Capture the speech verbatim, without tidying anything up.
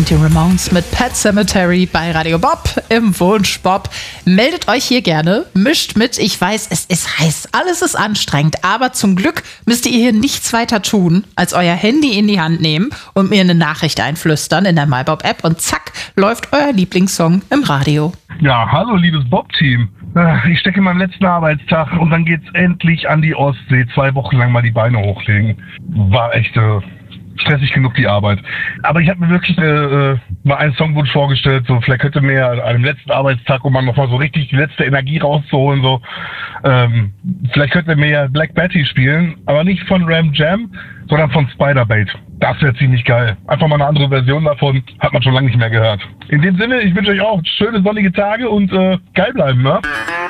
sind die Ramones mit Pet Sematary bei Radio Bob im Wunsch Bob. Meldet euch hier gerne, mischt mit. Ich weiß, es ist heiß, alles ist anstrengend, aber zum Glück müsst ihr hier nichts weiter tun, als euer Handy in die Hand nehmen und mir eine Nachricht einflüstern in der MyBob-App und zack, läuft euer Lieblingssong im Radio. Ja, hallo liebes Bob-Team. Ich stecke in meinem letzten Arbeitstag und dann geht's endlich an die Ostsee. Zwei Wochen lang mal die Beine hochlegen. War echt äh, stressig genug, die Arbeit. Aber ich habe mir wirklich äh, mal einen Songwunsch vorgestellt. So, vielleicht könnte mir an einem letzten Arbeitstag, um mal nochmal so richtig die letzte Energie rauszuholen, so, ähm, vielleicht könnte mir ja Black Betty spielen, aber nicht von Ram Jam, sondern von Spiderbait. Das wäre ziemlich geil. Einfach mal eine andere Version davon, hat man schon lange nicht mehr gehört. In dem Sinne, ich wünsche euch auch schöne sonnige Tage und äh, geil bleiben, ne?